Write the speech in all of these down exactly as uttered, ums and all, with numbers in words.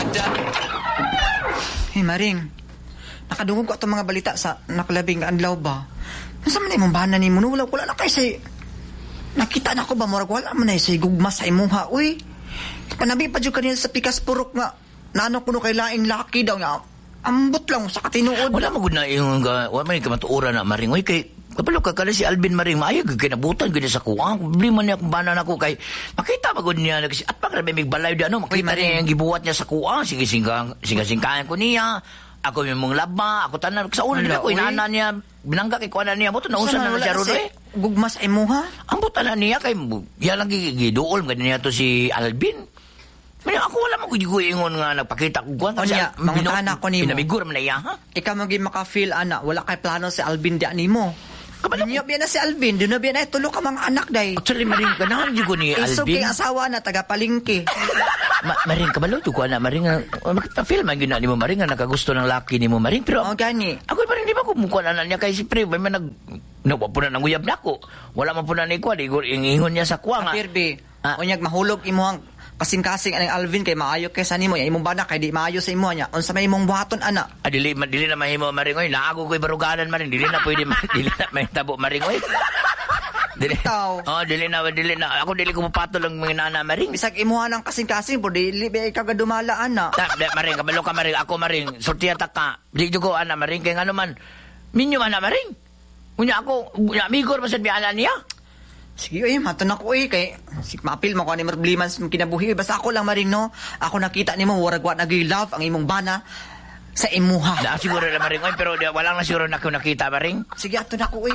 barkada. Hey, Maring. Nakadungog ko itong mga balita sa nakalabing adlaw ba? Masa man imong bahanan ni mo? Wala, wala na kayo say... Nakita na ko ba, Morag? Wala man na say gugma sa imuha, uy. Panabi pa dyan kanina sa pikas purok nga. Naano ko no kay laing laki daw nga. Ambot lang sa katinuod. Wala mo gud na yung... Uh, wala man yung kamatuura na, Maring. Uy, kay... Kapalo ka kala si Alvin Maring, maayag kinabutan gina sa kuha. Problema niya kung banan ako kay makita ba gud niya at pag rabimig balay di ano makita niya yung gibuhat niya sa kuha. Sige singgang sige singkahan ko niya. Ako yung mong laba, ako tanan sa una nila ko inana niya binangga kay kuana niya mo to nausan na siya ron eh. Gugmas ay mo ha? Ang buta niya kay ya lang giduol ganyan niya to si Alvin. May ako wala mo gud ingon nga nagpakita ko kuan kasi mangutahan ako nimo. Pinamigura man iya ha. Ikaw magi maka-feel ana wala kay plano si Alvin di animo. Kabalo niyo biya na si Alvin, doon na biya na tulo ka mga anak day. Actually, Maring, ganahan dyan ko ni Alvin. Iso kay asawa na, taga-palingki. Ma Maring, kabalo dyan ko na, Maring, makita-film ang gina ni mo, Maring, nga nakagusto ng laki ni mo, Maring, pero... Oh, gani. Ako, Maring, di ba kumukuha na niya, kay siyempre, may man nag... Nawa po na nanguyab na ako. Wala man po na ni Kwa, ingingon niya sa Kwa nga. Kapirbi, ah. Unyag mahulog imo ang kasing-kasing anang Alvin kay maayo kay sa nimo ya imong bana kay di maayo sa imo nya unsa may imong buhaton ana ah, dili man dili na mahimo Maring oy naago koy baruganan Maring dili na pwede dili na may tabo Maring oy dili Itaw. Oh dili na dili na ako dili ko mapatol ang mga nana Maring bisag imuha ng kasing-kasing po dili ba ikaw gadumala ana ta Maring kabalo ka Maring ako Maring sortiya ta ka di ko ana Maring kay ngano man minyo ana Maring unya ako unya amigor masad bi ana niya. Sige, eh, mato na ko eh, kay si mapil mo ko ni problema sa kinabuhi. Basta ako lang Maring, no? Ako nakita ni mo, waragwa nag-love ang imong bana sa imuha. Na, siguro na Maring, oy, pero walang na siguro na ako nakita, Maring. Sige, ato na ko eh.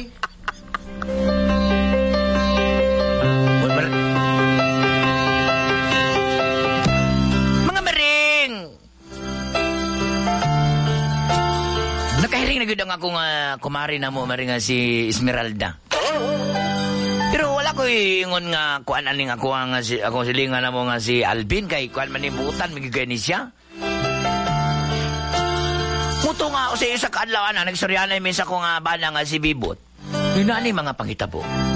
Mga Maring! Nakahiring na gud ang akong uh, kumari na mo, Maring, uh, si Esmeralda. Pero wala ko ingon nga kuan aning ako nga si ako silingan na mo nga si Alvin kay kuan man ibutan migigay ni siya. Muto nga ako sa isa kaadlaw na nagsorya na mi sa ko nga bana nga si Bibot. Yun na ni mga pangitabo.